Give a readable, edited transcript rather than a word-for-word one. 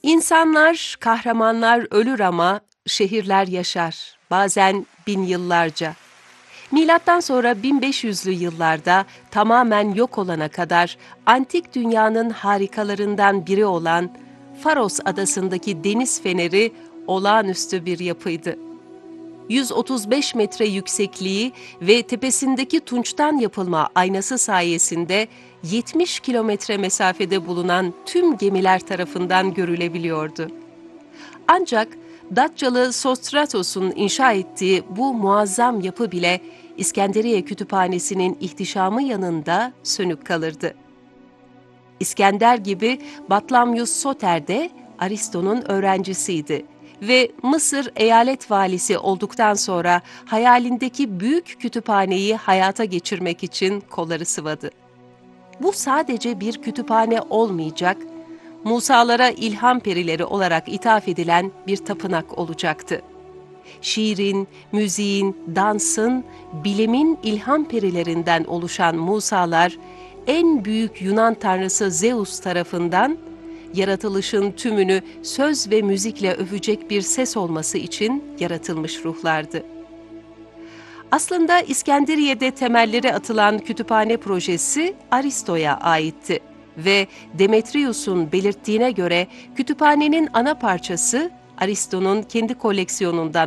İnsanlar, kahramanlar ölür ama şehirler yaşar, bazen bin yıllarca. Milattan sonra 1500'lü yıllarda tamamen yok olana kadar antik dünyanın harikalarından biri olan Faros adasındaki deniz feneri olağanüstü bir yapıydı. 135 metre yüksekliği ve tepesindeki tunçtan yapılma aynası sayesinde 70 kilometre mesafede bulunan tüm gemiler tarafından görülebiliyordu. Ancak Datçalı Sostratos'un inşa ettiği bu muazzam yapı bile İskenderiye Kütüphanesi'nin ihtişamı yanında sönük kalırdı. İskender gibi Batlamyus Soter de Aristo'nun öğrencisiydi ve Mısır eyalet valisi olduktan sonra hayalindeki büyük kütüphaneyi hayata geçirmek için kolları sıvadı. Bu sadece bir kütüphane olmayacak, Musalara ilham perileri olarak ithaf edilen bir tapınak olacaktı. Şiirin, müziğin, dansın, bilimin ilham perilerinden oluşan Musalar, en büyük Yunan tanrısı Zeus tarafından yaratılışın tümünü söz ve müzikle övecek bir ses olması için yaratılmış ruhlardı. Aslında İskenderiye'de temelleri atılan kütüphane projesi Aristo'ya aitti ve Demetrius'un belirttiğine göre kütüphanenin ana parçası Aristo'nun kendi koleksiyonundan